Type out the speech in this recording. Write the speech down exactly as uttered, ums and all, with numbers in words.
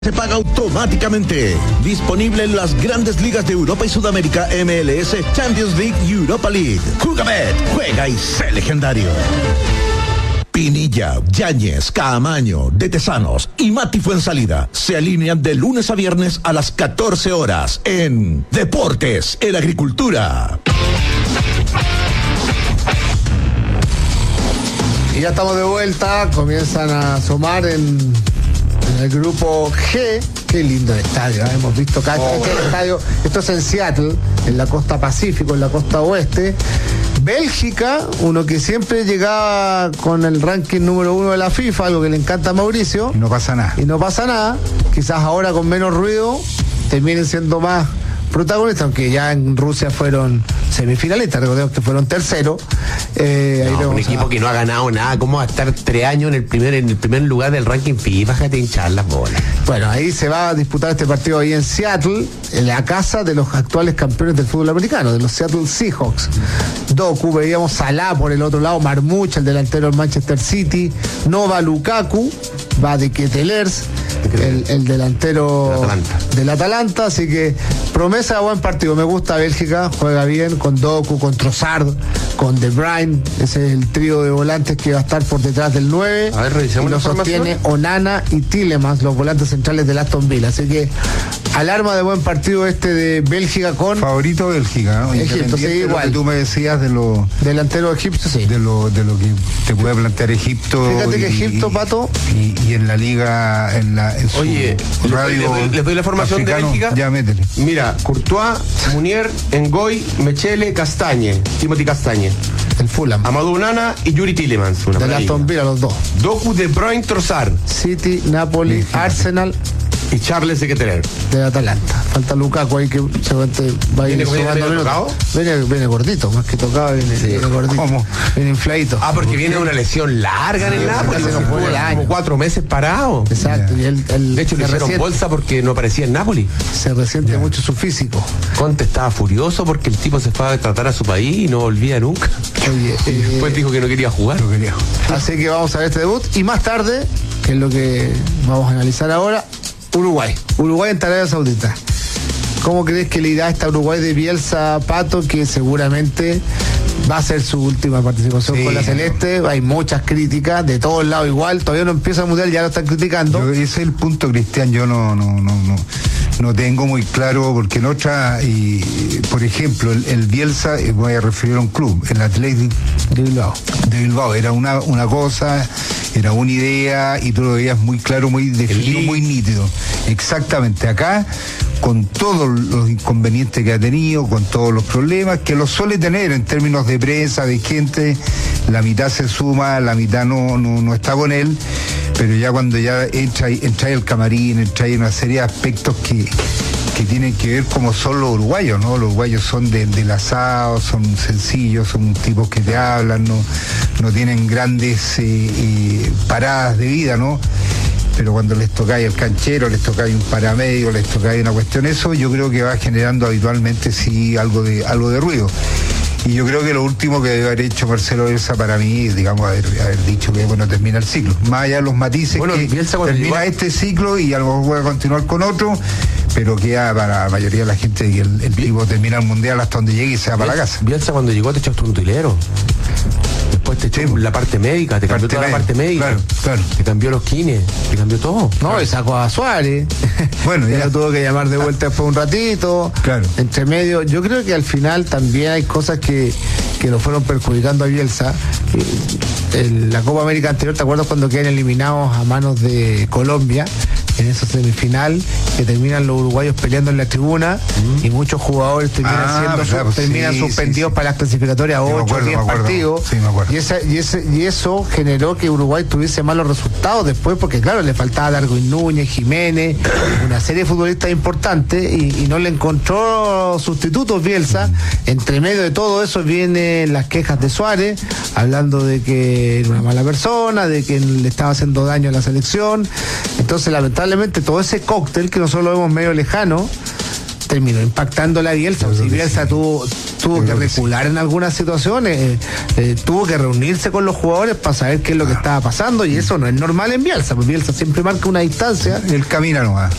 Se paga automáticamente. Disponible en las grandes ligas de Europa y Sudamérica, M L S, Champions League y Europa League. Jugabet, juega y sé legendario. Pinilla, Yáñez, Caamaño, De Tesanos y Mati Fuensalida se alinean de lunes a viernes a las catorce horas en Deportes en Agricultura. Y ya estamos de vuelta, comienzan a asomar en... el grupo G. Qué lindo estadio, ¿eh? Hemos visto cada oh, este estadio. Esto es en Seattle, en la costa Pacífico, en la costa oeste. Bélgica, uno que siempre llegaba con el ranking número uno de la FIFA, algo que le encanta a Mauricio. Y no pasa nada. Y no pasa nada. Quizás ahora con menos ruido terminen siendo más protagonistas, aunque ya en Rusia fueron semifinalistas, recordemos que fueron terceros. Eh, no, un equipo a... que no ha ganado nada, ¿cómo va a estar tres años en el primer en el primer lugar del ranking FIFA? Déjate hinchar las bolas. Bueno, ahí se va a disputar este partido ahí en Seattle, en la casa de los actuales campeones del fútbol americano, de los Seattle Seahawks. Doku, veíamos Salah por el otro lado, Marmouch, el delantero del Manchester City, Nova Lukaku, va de Ketelers, el, el delantero del Atalanta. del Atalanta, así que promesa de buen partido. Me gusta Bélgica, juega bien con Doku, con Trossard, con De Bruyne. Ese es el trío de volantes que va a estar por detrás del nueve. A ver, revisemos y lo sostiene Onana y Tielemans, los volantes centrales del Aston Villa. Así que alarma de buen partido este de Bélgica con favorito Bélgica, ¿no? Egipto, sí, igual. Lo que tú me decías de lo delantero egipcio, sí. De lo, de lo que te puede plantear Egipto. Fíjate que y, Egipto, Pato. Y, y en la liga, en la en su Oye, radio. Les doy, doy la formación africano, de Bélgica. Ya métele. Mira, Courtois, Munier, Ngoy, Mechele, Castañe, Timothy Castañe. El Fulham. Amadou Onana y Yuri Tielemans. Una de Aston Villa, los dos. Doku, De Bruyne, Trossard. City, Napoli, Bélgica. Arsenal. Y Charles de Keteler. De Atalanta. Falta Lukaku ahí que seguramente va a ir sumando minutos. Viene, viene gordito, más que tocado, viene, sí. viene gordito. ¿Cómo? Viene infladito. Ah, porque viene una lesión larga en el Napoli. Se fue el año. Como cuatro meses parado. Exacto. Y él, él de hecho, le hicieron bolsa porque no aparecía en Napoli. Se resiente yeah. mucho su físico. Conte estaba furioso porque el tipo se fue a tratar a su país y no volvía nunca. Oye, y eh, después dijo que no quería jugar. No quería jugar. Así que vamos a ver este debut. Y más tarde, que es lo que vamos a analizar ahora, Uruguay. Uruguay en Arabia Saudita. ¿Cómo crees que le irá a esta Uruguay de Bielsa, Pato, que seguramente va a ser su última participación sí, con la Celeste? Hay muchas críticas de todos lados igual. Todavía no empieza el Mundial, ya lo están criticando. Yo, ese es el punto, Cristian. Yo no, no, no, no, no tengo muy claro, porque en otra, y, por ejemplo, el, el Bielsa, voy a referir a un club, el Athletic de Bilbao. De Bilbao. Era una, una cosa, era una idea, y tú lo veías muy claro, muy definido, muy nítido. Exactamente. Acá, con todos los inconvenientes que ha tenido, con todos los problemas que los suele tener en términos de prensa, de gente, la mitad se suma, la mitad no, no, no está con él, pero ya cuando ya entra, entra el camarín, entra una serie de aspectos que, que tienen que ver como son los uruguayos, ¿no? Los uruguayos son de, del asado, son sencillos, son tipos que te hablan, no, no tienen grandes eh, eh, paradas de vida, ¿no? Pero cuando les tocáis el canchero, les tocáis un paramédico, les tocáis una cuestión, eso yo creo que va generando habitualmente sí algo de algo de ruido. Y yo creo que lo último que debe haber hecho Marcelo Bielsa para mí es, digamos, haber, haber dicho que, bueno, termina el ciclo. Más allá de los matices, bueno, que termina llegó... este ciclo y a lo mejor puede continuar con otro, pero queda para la mayoría de la gente que el, el tipo termina el Mundial hasta donde llegue y se va para la casa. Bielsa cuando llegó te echaste un tuilero. Después te echó sí, la parte médica, te cambió toda la parte médica. Claro, claro. Te cambió los kines, te cambió todo. No, claro. Y sacó a Suárez. Bueno, ya lo tuvo que llamar de vuelta después un ratito. Claro. Entre medio. Yo creo que al final también hay cosas que, que lo fueron perjudicando a Bielsa. En la Copa América anterior, ¿te acuerdas cuando quedan eliminados a manos de Colombia? En esa semifinal, que terminan los uruguayos peleando en la tribuna mm. y muchos jugadores terminan ah, siendo verdad, pues, terminan sí, suspendidos sí, sí. para las clasificatorias ocho o diez partidos. Sí, me acuerdo. Y, esa, y, ese, y eso generó que Uruguay tuviese malos resultados después, porque claro, le faltaba Darwin Núñez, Jiménez, una serie de futbolistas importantes y, y no le encontró sustitutos Bielsa. Mm. Entre medio de todo eso vienen las quejas de Suárez, hablando de que era una mala persona, de que le estaba haciendo daño a la selección. Entonces, lamentablemente, todo ese cóctel que nosotros lo vemos medio lejano, terminó impactando la Bielsa. Si Bielsa tuvo, tuvo que recular en algunas situaciones, eh, eh, tuvo que reunirse con los jugadores para saber qué es lo que estaba pasando, y eso no es normal en Bielsa, porque Bielsa siempre marca una distancia. Él camina nomás.